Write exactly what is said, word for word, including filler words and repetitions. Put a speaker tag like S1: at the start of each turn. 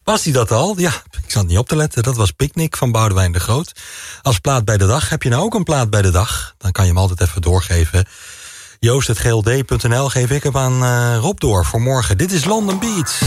S1: Was hij dat al? Ja, ik zat niet op te letten. Dat was Picnic van Boudewijn de Groot. Als plaat bij de dag. Heb je nou ook een plaat bij de dag? Dan kan je hem altijd even doorgeven. joost punt g l d punt n l geef ik hem aan uh, Rob door voor morgen. Dit is London Beats.